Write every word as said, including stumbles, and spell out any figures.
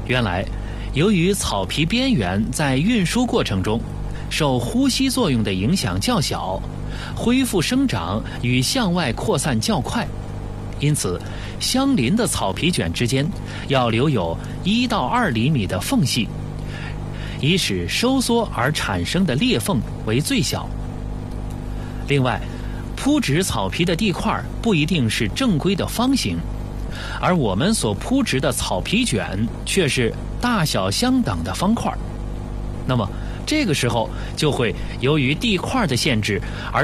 原来，由于草皮边缘在运输过程中受呼吸作用的影响较小，恢复生长与向外扩散较快，因此相邻的草皮卷之间要留有一到二厘米的缝隙，以使收缩而产生的裂缝为最小。另外，铺植草皮的地块不一定是正规的方形，而我们所铺植的草皮卷却是大小相等的方块。那么这个时候就会由于地块的限制而